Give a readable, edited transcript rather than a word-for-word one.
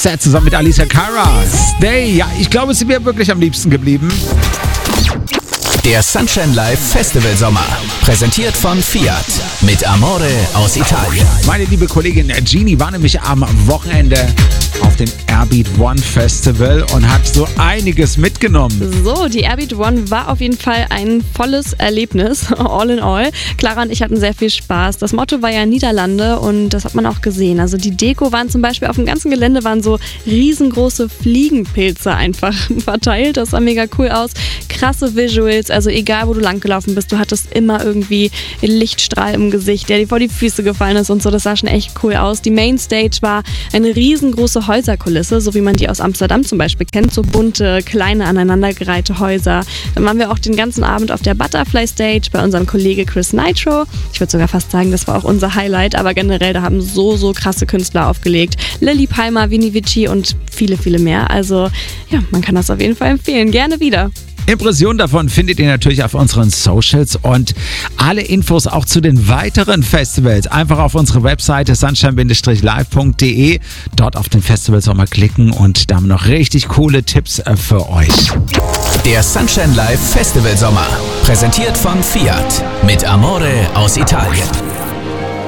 Set zusammen mit Alicia Cara. Stay. Ja, ich glaube, es ist mir wirklich am liebsten geblieben. Der Sunshine Live Festival Sommer. Präsentiert von Fiat. Mit Amore aus Italien. Meine liebe Kollegin Genie war nämlich am Wochenende auf dem Airbeat One Festival und hat so einiges mitgenommen. So, die Airbeat One war auf jeden Fall ein volles Erlebnis, all in all. Clara und ich hatten sehr viel Spaß. Das Motto war ja Niederlande und das hat man auch gesehen. Also die Deko waren zum Beispiel auf dem ganzen Gelände waren so riesengroße Fliegenpilze einfach verteilt. Das sah mega cool aus. Krasse Visuals, also egal wo du langgelaufen bist, du hattest immer irgendwie einen Lichtstrahl im Gesicht, der dir vor die Füße gefallen ist und so. Das sah schon echt cool aus. Die Mainstage war eine riesengroße Häuserkulisse, so wie man die aus Amsterdam zum Beispiel kennt. So bunte, kleine, aneinandergereihte Häuser. Dann waren wir auch den ganzen Abend auf der Butterfly Stage bei unserem Kollege Chris Nitro. Ich würde sogar fast sagen, das war auch unser Highlight, aber generell, da haben so krasse Künstler aufgelegt. Lilly Palmer, Vini Vici und viele, viele mehr. Also ja, man kann das auf jeden Fall empfehlen. Gerne wieder. Impressionen davon findet ihr natürlich auf unseren Socials und alle Infos auch zu den weiteren Festivals einfach auf unsere Webseite sunshine-live.de. Dort auf den Festivalsommer klicken und da haben wir noch richtig coole Tipps für euch. Der Sunshine Live Festival Sommer. Präsentiert von Fiat. Mit Amore aus Italien.